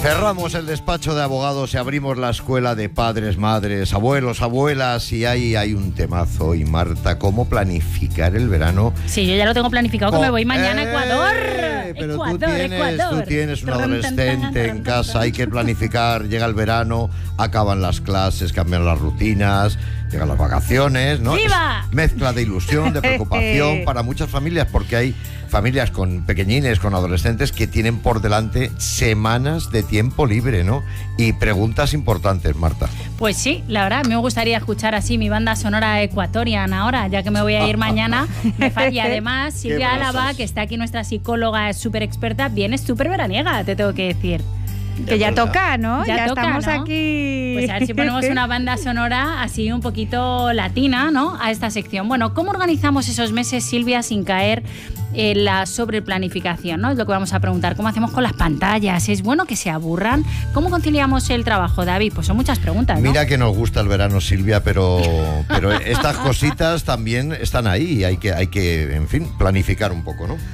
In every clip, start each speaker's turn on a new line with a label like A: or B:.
A: Cerramos el despacho de abogados y abrimos la escuela de padres, madres, abuelos, abuelas, y ahí hay un temazo. Y Marta, ¿cómo planificar el verano?
B: Sí, yo ya lo tengo planificado, que me voy mañana a Ecuador.
A: Pero
B: Ecuador.
A: tú tienes un adolescente en casa, hay que planificar, llega el verano, acaban las clases, cambian las rutinas, llegan las vacaciones, ¿no?
B: ¡Viva!
A: Mezcla de ilusión, de preocupación para muchas familias, porque hay familias con pequeñines, con adolescentes que tienen por delante semanas de tiempo libre, ¿no? Y preguntas importantes, Marta.
B: Pues sí, la verdad, me gustaría escuchar así mi banda sonora Equatorian ahora, ya que me voy a ir mañana. Y además, Silvia Álava, que está aquí, nuestra psicóloga súper experta, viene súper veraniega, te tengo que decir.
C: Que ya toca, ¿no?
B: Ya toca,
C: estamos,
B: ¿no?
C: Aquí.
B: Pues a ver si ponemos una banda sonora así un poquito latina, ¿no? A esta sección. Bueno, ¿cómo organizamos esos meses, Silvia, sin caer en la sobreplanificación, ¿no? Es lo que vamos a preguntar. ¿Cómo hacemos con las pantallas? ¿Es bueno que se aburran? ¿Cómo conciliamos el trabajo, David? Pues son muchas preguntas, ¿no?
A: Mira que nos gusta el verano, Silvia, pero estas cositas también están ahí y hay que, en fin, planificar un poco, ¿no?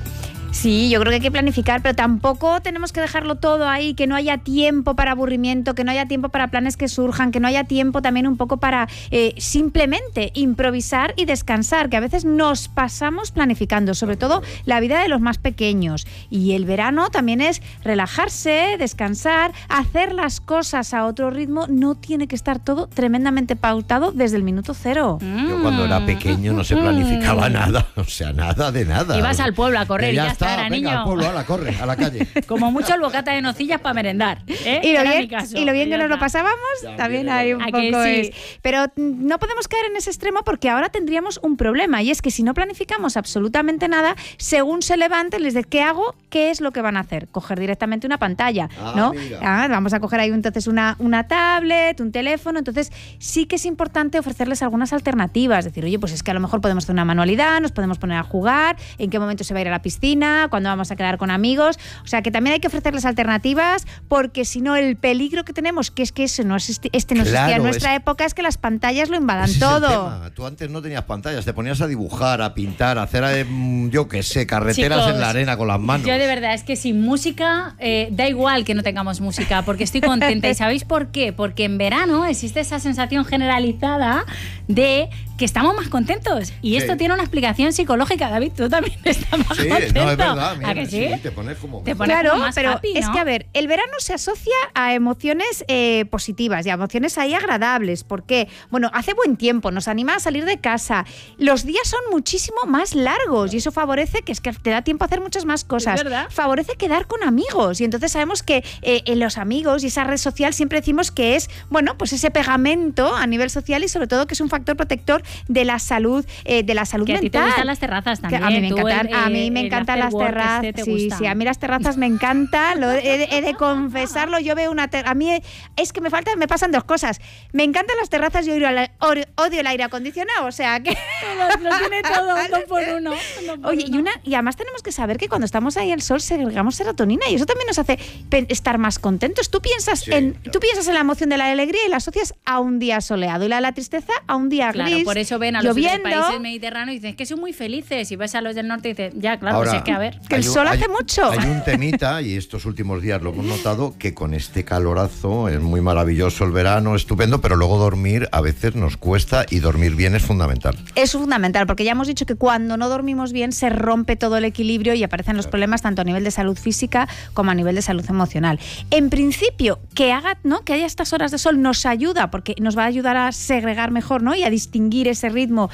C: Sí, yo creo que hay que planificar, pero tampoco tenemos que dejarlo todo ahí, que no haya tiempo para aburrimiento, que no haya tiempo para planes que surjan, que no haya tiempo también un poco para simplemente improvisar y descansar, que a veces nos pasamos planificando, sobre todo la vida de los más pequeños. Y el verano también es relajarse, descansar, hacer las cosas a otro ritmo, no tiene que estar todo tremendamente pautado desde el minuto cero.
A: Yo cuando era pequeño no se planificaba nada, o sea, nada de nada.
B: Ibas al pueblo a correr y ya está.
A: Venga,
B: niño.
A: al pueblo, corre, a la calle.
B: Como mucho el bocata de nocillas para merendar, ¿eh?
C: Y lo bien que nos lo pasábamos, también hay un poco
B: sí.
C: Pero no podemos caer en ese extremo, porque ahora tendríamos un problema, y es que si no planificamos absolutamente nada, según se levanten, les dice, ¿qué hago? ¿Qué es lo que van a hacer? Coger directamente una pantalla, ¿no? Vamos a coger ahí entonces una tablet, un teléfono. Entonces sí que es importante ofrecerles algunas alternativas, decir, oye, pues es que a lo mejor podemos hacer una manualidad, nos podemos poner a jugar, en qué momento se va a ir a la piscina, cuándo vamos a quedar con amigos. O sea, que también hay que ofrecerles alternativas, porque si no, el peligro que tenemos, que es que eso no existía en nuestra época, es que las pantallas lo invadan todo.
A: Tú antes no tenías pantallas, te ponías a dibujar, a pintar, a hacer, yo qué sé, carreteras, chicos, en la arena con las manos.
B: Yo de verdad, es que sin música, da igual que no tengamos música, porque estoy contenta. ¿Y sabéis por qué? Porque en verano existe esa sensación generalizada de que estamos más contentos. Y esto tiene una explicación psicológica, David. Tú también estás más contento.
A: No, es verdad. Mira,
B: ¿A que sí?
A: Te pones como...
C: Claro,
B: como más
C: pero
B: happy, ¿no?
C: es que, a ver, el verano se asocia a emociones positivas y a emociones ahí agradables. ¿Por qué? Bueno, hace buen tiempo, nos anima a salir de casa. Los días son muchísimo más largos y eso favorece que te da tiempo a hacer muchas más cosas.
B: ¿Es verdad?
C: Favorece quedar con amigos. Y entonces sabemos que los amigos y esa red social siempre decimos que es, bueno, pues ese pegamento a nivel social, y sobre todo que es un factor protector de la salud mental.
B: A ti te gustan las terrazas también.
C: A mí me encantan las terrazas. Sí, a mí las terrazas me encantan. He de confesarlo. Yo veo a mí es que me pasan dos cosas. Me encantan las terrazas y odio el aire acondicionado. O sea que
B: lo tiene todo, uno por uno.
C: Oye, y además tenemos que saber que cuando estamos ahí al sol segregamos serotonina, y eso también nos hace estar más contentos. Tú piensas en la emoción de la alegría y la asocias a un día soleado, y la de la tristeza a un día gris.
B: Claro, por eso ven a los
C: lloviendo,
B: países mediterráneos y dicen que son muy felices, y ves a los del norte y dices, ya, claro,
A: ahora,
B: pues es que a ver.
C: Que el sol hace mucho.
A: Hay un temita, y estos últimos días lo hemos notado, que con este calorazo es muy maravilloso el verano, estupendo, pero luego dormir a veces nos cuesta, y dormir bien es fundamental.
C: Es fundamental, porque ya hemos dicho que cuando no dormimos bien se rompe todo el equilibrio y aparecen los problemas tanto a nivel de salud física como a nivel de salud emocional. En principio, que haya estas horas de sol nos ayuda, porque nos va a ayudar a segregar mejor, ¿no? Y a distinguir ese ritmo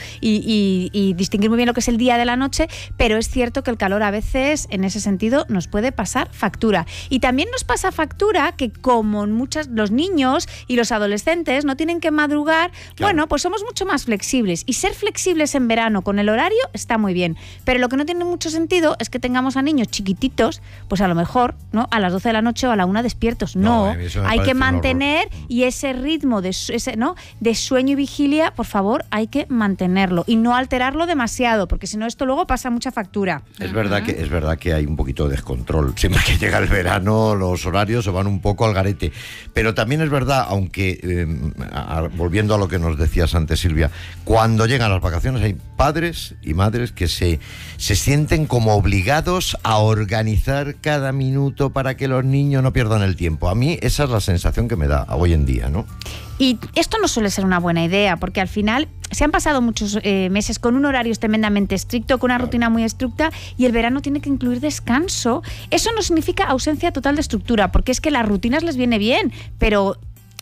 C: y distinguir muy bien lo que es el día de la noche, pero es cierto que el calor a veces, en ese sentido, nos puede pasar factura. Y también nos pasa factura que, como los niños y los adolescentes no tienen que madrugar, bueno, pues somos mucho más flexibles. Y ser flexibles en verano con el horario está muy bien, pero lo que no tiene mucho sentido es que tengamos a niños chiquititos, pues a lo mejor, ¿no?, a las 12 de la noche o a la 1 despiertos. No, hay que mantener, y ese ritmo de sueño y vigilia, por favor, hay hay que mantenerlo y no alterarlo demasiado, porque si no esto luego pasa mucha factura.
A: Es verdad que hay un poquito de descontrol. Siempre que llega el verano los horarios se van un poco al garete. Pero también es verdad, aunque volviendo a lo que nos decías antes, Silvia, cuando llegan las vacaciones hay padres y madres que se sienten como obligados a organizar cada minuto para que los niños no pierdan el tiempo. A mí esa es la sensación que me da hoy en día, ¿no?
C: Y esto no suele ser una buena idea, porque al final se han pasado muchos meses con un horario tremendamente estricto, con una rutina muy estricta, y el verano tiene que incluir descanso. Eso no significa ausencia total de estructura, porque es que las rutinas les viene bien, pero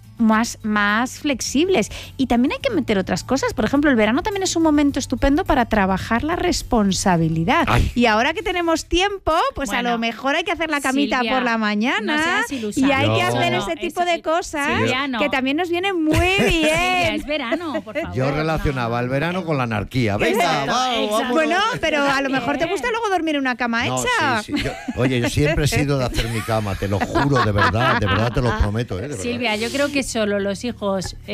C: más flexibles. Y también hay que meter otras cosas. Por ejemplo, el verano también es un momento estupendo para trabajar la responsabilidad.
A: Ay.
C: Y ahora que tenemos tiempo, pues
B: bueno,
C: a lo mejor hay que hacer la camita
B: Silvia,
C: por la mañana,
B: no seas ilusa.
C: y hay que
A: No.
C: hacer
A: No,
C: ese tipo
B: eso
C: de
B: sí.
C: cosas
B: Silvia, no.
C: que también nos vienen muy
B: Silvia,
C: bien.
B: es verano, por favor.
A: Yo relacionaba el verano con la anarquía. Venga,
B: Exacto,
A: vamos.
B: exacto.
C: Bueno, pero a lo
B: También.
C: mejor te gusta luego dormir en una cama
A: No,
C: hecha.
A: sí. Oye, yo siempre he sido de hacer mi cama, te lo juro, de verdad te lo prometo. De verdad.
B: Silvia, yo creo que solo los hijos,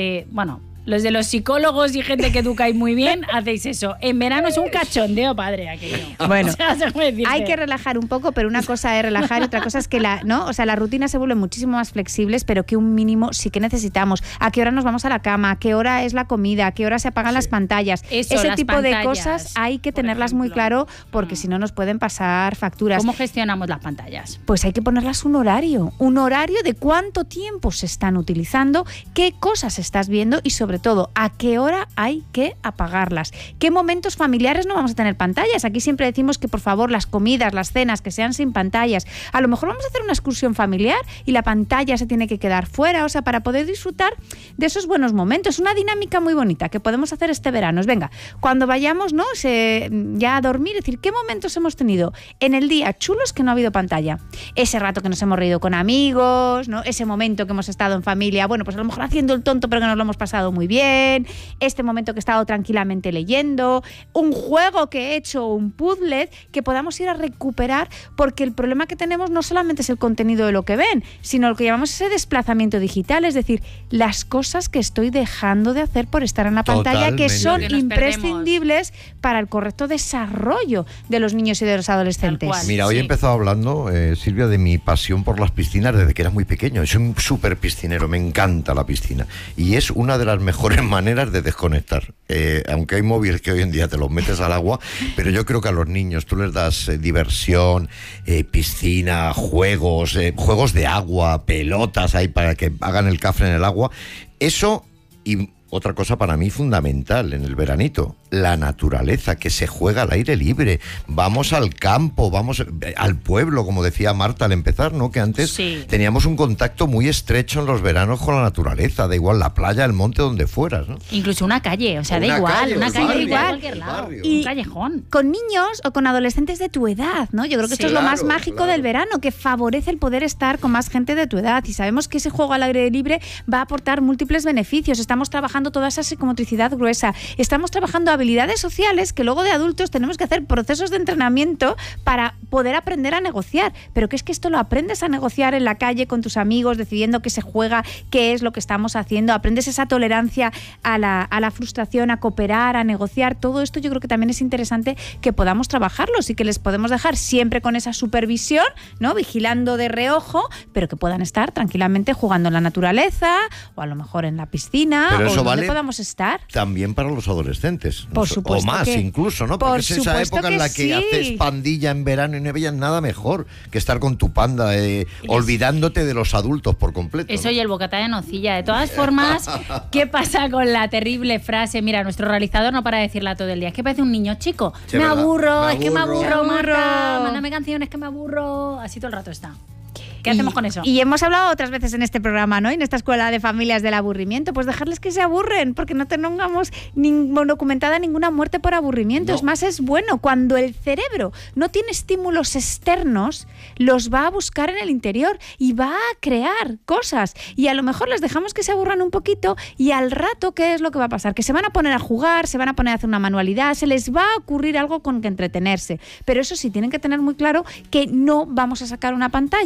B: los de los psicólogos y gente que educáis muy bien, hacéis eso. En verano es un cachondeo, padre, aquello.
C: Bueno,
B: O sea, se puede decirte.
C: hay que relajar un poco, pero una cosa es relajar y otra cosa es que las rutinas se vuelven muchísimo más flexibles, pero que un mínimo sí que necesitamos. ¿A qué hora nos vamos a la cama? ¿A qué hora es la comida? ¿A qué hora se apagan las pantallas?
B: Eso,
C: Ese
B: las
C: tipo de
B: pantallas,
C: cosas hay que
B: por
C: tenerlas muy
B: ejemplo.
C: claro, porque si no nos pueden pasar facturas.
B: ¿Cómo gestionamos las pantallas?
C: Pues hay que ponerlas un horario de cuánto tiempo se están utilizando, qué cosas estás viendo y sobre todo a qué hora hay que apagarlas. ¿Qué momentos familiares no vamos a tener pantallas? Aquí siempre decimos que por favor las comidas, las cenas, que sean sin pantallas. A lo mejor vamos a hacer una excursión familiar y la pantalla se tiene que quedar fuera, o sea, para poder disfrutar de esos buenos momentos. Una dinámica muy bonita que podemos hacer este verano. Venga, cuando vayamos, ¿no? Ya a dormir, es decir, ¿qué momentos hemos tenido en el día chulos que no ha habido pantalla? Ese rato que nos hemos reído con amigos, ¿no? Ese momento que hemos estado en familia, bueno, pues a lo mejor haciendo el tonto, pero que nos lo hemos pasado muy bien. Este momento que he estado tranquilamente leyendo, un juego que he hecho, un puzzle, que podamos ir a recuperar, porque el problema que tenemos no solamente es el contenido de lo que ven, sino lo que llamamos ese desplazamiento digital, es decir, las cosas que estoy dejando de hacer por estar en la pantalla, que son
B: Que nos
C: imprescindibles para el correcto desarrollo de los niños y de los adolescentes.
B: Tal cual.
A: Mira, hoy he
B: Sí.
A: empezado hablando, Silvia, de mi pasión por las piscinas desde que era muy pequeño. Soy un súper piscinero, me encanta la piscina. Y es una de las mejores maneras de desconectar. Aunque hay móviles que hoy en día te los metes al agua, pero yo creo que a los niños tú les das diversión, piscina, juegos de agua, pelotas ahí para que hagan el cafre en el agua. Eso y otra cosa para mí fundamental en el veranito, la naturaleza, que se juega al aire libre. Vamos al campo, vamos al pueblo, como decía Marta al empezar, ¿no? Que antes
B: Sí.
A: teníamos un contacto muy estrecho en los veranos con la naturaleza, da igual la playa, el monte, donde fueras, ¿no?
B: Incluso una calle, o sea, da
A: Una
B: igual,
A: calle,
B: una
A: el
B: calle
A: barrio,
B: igual,
C: el
B: cualquier lado,
A: barrio.
B: un callejón.
C: Con niños o con adolescentes de tu edad, ¿no? Yo creo que esto es lo más
A: Claro,
C: mágico
A: claro.
C: del verano, que favorece el poder estar con más gente de tu edad. Y sabemos que ese juego al aire libre va a aportar múltiples beneficios. Estamos trabajando toda esa psicomotricidad gruesa. Estamos trabajando habilidades sociales que luego de adultos tenemos que hacer procesos de entrenamiento para poder aprender a negociar. Pero que es que esto lo aprendes a negociar en la calle con tus amigos, decidiendo qué se juega, qué es lo que estamos haciendo. Aprendes esa tolerancia a la frustración, a cooperar, a negociar. Todo esto yo creo que también es interesante que podamos trabajarlos y que les podemos dejar siempre con esa supervisión, ¿no? Vigilando de reojo, pero que puedan estar tranquilamente jugando en la naturaleza o a lo mejor en la piscina
A: Pero
C: o
A: eso
C: donde
A: vale
C: podamos estar.
A: También para los adolescentes.
C: Por supuesto
A: o más
C: que-
A: incluso, ¿no?
C: por
A: Porque es esa
C: supuesto
A: época en
C: que
A: la que
C: sí.
A: haces pandilla en verano y no veías nada mejor que estar con tu panda, olvidándote de los adultos por completo.
B: Eso
A: ¿no?
B: y el bocata de nocilla. De todas formas, ¿qué pasa con la terrible frase? Mira, nuestro realizador no para de decirla todo el día. Es que parece un niño chico.
A: Sí,
B: me
A: ¿verdad?
B: aburro,
A: Me
B: es que me
A: aburro.
B: aburro,
C: Me aburro.
B: Marta. Mándame canciones que me aburro. Así todo el rato está. ¿Qué hacemos con eso?
C: Y hemos hablado otras veces en este programa, ¿no? En esta escuela de familias del aburrimiento, pues dejarles que se aburren, porque no tengamos documentada ninguna muerte por aburrimiento.
A: No.
C: Es más, es bueno. Cuando el cerebro no tiene estímulos externos, los va a buscar en el interior y va a crear cosas. Y a lo mejor les dejamos que se aburran un poquito y al rato, ¿qué es lo que va a pasar? Que se van a poner a jugar, se van a poner a hacer una manualidad, se les va a ocurrir algo con que entretenerse. Pero eso sí, tienen que tener muy claro que no vamos a sacar una pantalla,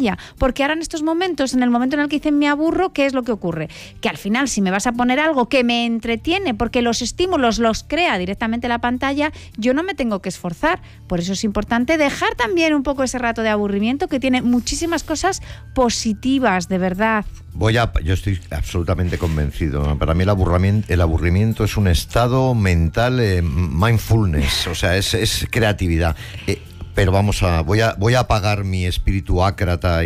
C: Porque ahora en estos momentos, en el momento en el que dicen me aburro, ¿qué es lo que ocurre? Que al final, si me vas a poner algo que me entretiene, porque los estímulos los crea directamente la pantalla, yo no me tengo que esforzar. Por eso es importante dejar también un poco ese rato de aburrimiento, que tiene muchísimas cosas positivas, de verdad.
A: Yo estoy absolutamente convencido, ¿no? Para mí el aburrimiento es un estado mental, mindfulness, o sea, es creatividad. Pero voy a apagar mi espíritu ácrata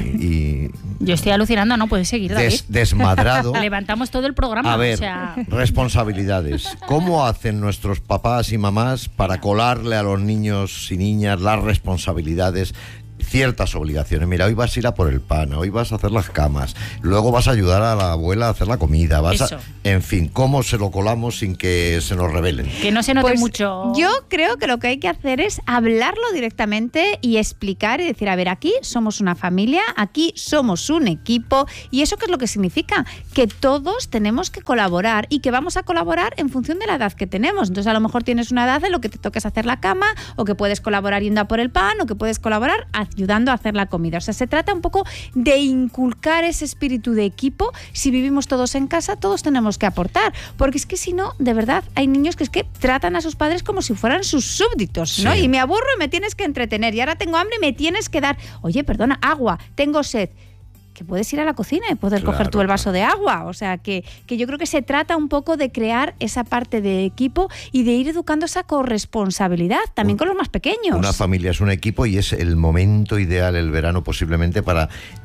A: y
B: yo estoy alucinando, no puedes seguir, David.
A: Desmadrado.
B: Levantamos todo el programa.
A: A ver, responsabilidades. ¿Cómo hacen nuestros papás y mamás para colarle a los niños y niñas las responsabilidades? Ciertas obligaciones. Mira, hoy vas a ir a por el pan, hoy vas a hacer las camas, luego vas a ayudar a la abuela a hacer la comida, en fin, ¿cómo se lo colamos sin que se nos revelen?
B: Que no se note mucho.
C: Yo creo que lo que hay que hacer es hablarlo directamente y explicar y decir, a ver, aquí somos una familia, aquí somos un equipo, y ¿eso qué es lo que significa? Que todos tenemos que colaborar y que vamos a colaborar en función de la edad que tenemos. Entonces, a lo mejor tienes una edad en lo que te toques hacer la cama, o que puedes colaborar yendo a por el pan, o que puedes colaborar ayudando a hacer la comida. O sea, se trata un poco de inculcar ese espíritu de equipo. Si vivimos todos en casa, todos tenemos que aportar, porque es que si no, de verdad, hay niños que es que tratan a sus padres como si fueran sus súbditos, ¿no? Sí. Y me aburro y me tienes que entretener, y ahora tengo hambre y me tienes que dar, oye, perdona, agua, tengo sed. Que puedes ir a la cocina y poder coger tú el vaso de agua. O sea, que yo creo que se trata un poco de crear esa parte de equipo y de ir educando esa corresponsabilidad también con los más pequeños.
A: Una familia es un equipo y es el momento ideal, el verano, posiblemente para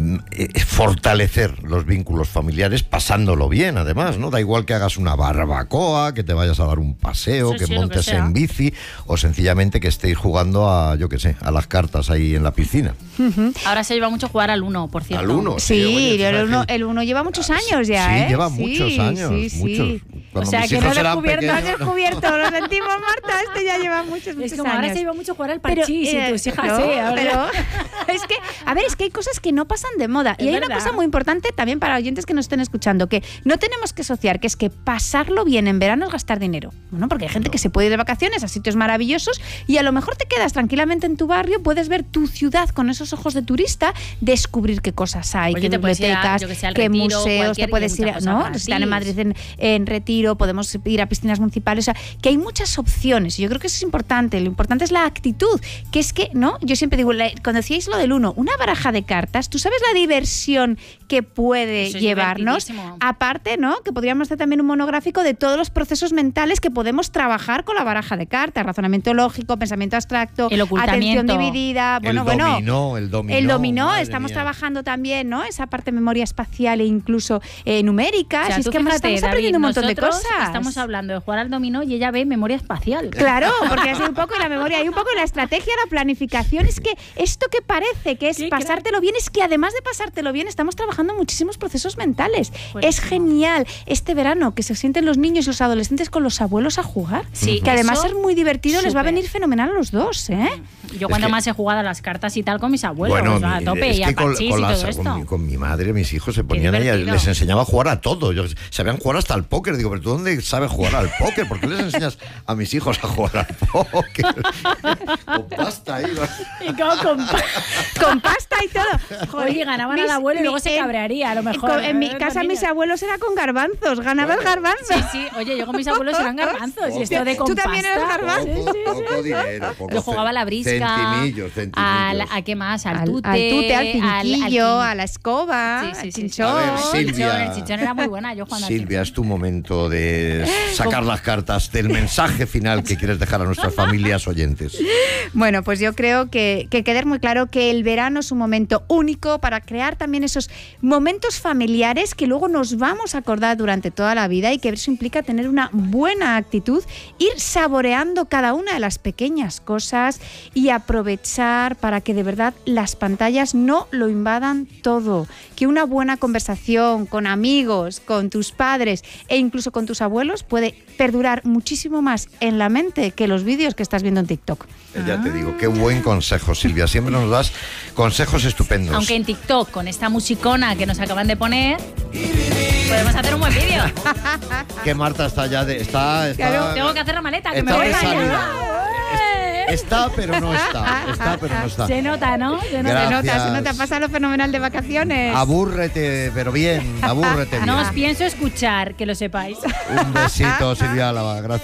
A: fortalecer los vínculos familiares, pasándolo bien, además, ¿no? Da igual que hagas una barbacoa, que te vayas a dar un paseo, que montes en bici, o sencillamente que estéis jugando a las cartas ahí en la piscina.
B: Ahora se lleva mucho jugar al Uno, por cierto.
A: Al Uno.
C: Sí, el uno lleva muchos años ya,
A: Sí, lleva muchos años, muchos.
C: O sea, que no lo has descubierto, lo sentimos, Marta, ya lleva muchos años.
B: Ahora se lleva mucho jugar al parchís y tus hijas,
C: pero es que hay cosas que no pasan de moda. Y hay una cosa muy importante también para oyentes que nos estén escuchando, que no tenemos que asociar, que es que pasarlo bien en verano es gastar dinero. Bueno, porque hay gente que se puede ir de vacaciones a sitios maravillosos y a lo mejor te quedas tranquilamente en tu barrio, puedes ver tu ciudad con esos ojos de turista, descubrir qué cosas hay, qué bibliotecas, qué museos, te puedes ir, ¿no? Si están en Madrid en Retiro, podemos ir a piscinas municipales, o sea, que hay muchas opciones. Y yo creo que eso es importante. Lo importante es la actitud, que es que, ¿no? Yo siempre digo, cuando decíais lo del Uno, una baraja de cartas, tú sabes la diversión que puede llevarnos. Aparte, ¿no? Que podríamos hacer también un monográfico de todos los procesos mentales que podemos trabajar con la baraja de cartas: razonamiento lógico, pensamiento abstracto, atención dividida,
A: el dominó,
C: estamos trabajando también, ¿no? Esa parte de memoria espacial e incluso numérica.
B: O sea,
C: es que estamos aprendiendo un montón de cosas.
B: Estamos hablando de jugar al dominó y ella ve memoria espacial.
C: Claro, porque es un poco la memoria y un poco la estrategia, la planificación. Es que esto que parece que es pasártelo bien, es que además de pasártelo bien, estamos trabajando muchísimos procesos mentales. Es genial este verano que se sienten los niños y los adolescentes con los abuelos a jugar. Sí, que además es muy divertido, les va a venir fenomenal a los dos, ¿eh?
B: Yo cuando más he jugado a las cartas y tal con mis abuelos, a tope, y a parchís y todo esto.
A: Con mi madre, mis hijos se ponían ahí, les enseñaba a jugar a todo. Sabían jugar hasta al póker. Digo, pero ¿tú dónde sabes jugar al póker? ¿Por qué les enseñas a mis hijos a jugar al póker? Con pasta ahí.
C: Con pasta y todo.
B: Joder, oye, ganaban al abuelo y luego se cabrearía, a lo mejor.
C: En mi casa mis abuelos eran con garbanzos, ganabas garbanzos.
B: Sí, oye, yo con mis abuelos eran garbanzos. Y esto de con
C: ¿Tú también eras garbanzos?
A: Poco dinero,
B: yo jugaba a la brisca.
A: Centimillos.
B: ¿A qué más? Al tute,
C: al finquillo, a la escoba, al chinchón.
A: A ver, Silvia,
B: el chinchón era muy buena. Yo
A: Silvia, es tu momento de sacar las cartas del mensaje final que quieres dejar a nuestras familias oyentes.
C: Bueno, pues yo creo que quede muy claro que el verano es un momento único para crear también esos momentos familiares que luego nos vamos a acordar durante toda la vida, y que eso implica tener una buena actitud, ir saboreando cada una de las pequeñas cosas y aprovechar para que de verdad las pantallas no lo invadan todo. Que una buena conversación con amigos, con tus padres e incluso con tus abuelos puede perdurar muchísimo más en la mente que los vídeos que estás viendo en TikTok.
A: Ya te digo, qué buen consejo, Silvia. Siempre nos das consejos estupendos.
B: Aunque en TikTok, con esta musicona que nos acaban de poner, podemos hacer un buen vídeo.
A: Que Marta está ya de... Claro.
B: Tengo que hacer la maleta, que me voy a
A: Está, pero no está. Está, pero no está.
B: Se nota, ¿no?
C: Se nota. Pasa lo fenomenal de vacaciones.
A: Abúrrete, pero bien. Abúrrete bien.
B: No os pienso escuchar, que lo sepáis.
A: Un besito, Silvia Álava. Gracias.